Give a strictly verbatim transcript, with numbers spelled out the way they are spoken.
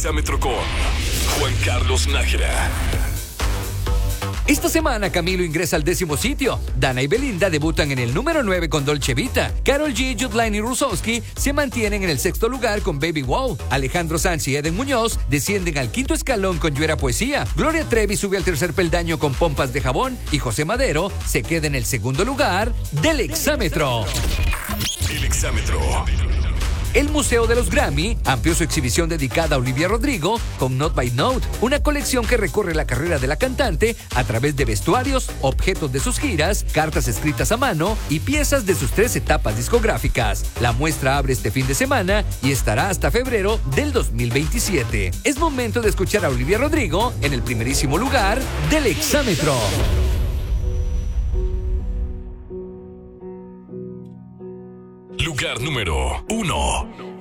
Exámetro con Juan Carlos Nájera. Esta semana Camilo ingresa al décimo sitio. Dana y Belinda debutan en el número nueve con Dolce Vita. Karol G, Judline y Rusowski se mantienen en el sexto lugar con Baby Wow. Alejandro Sanz y Eden Muñoz descienden al quinto escalón con Yo Era Poesía. Gloria Trevi sube al tercer peldaño con Pompas de Jabón. Y José Madero se queda en el segundo lugar del Exámetro. El Exámetro. El Museo de los Grammy amplió su exhibición dedicada a Olivia Rodrigo con Not by Note, una colección que recorre la carrera de la cantante a través de vestuarios, objetos de sus giras, cartas escritas a mano y piezas de sus tres etapas discográficas. La muestra abre este fin de semana y estará hasta febrero del dos mil veintisiete. Es momento de escuchar a Olivia Rodrigo en el primerísimo lugar del Exámetro. Lugar número uno.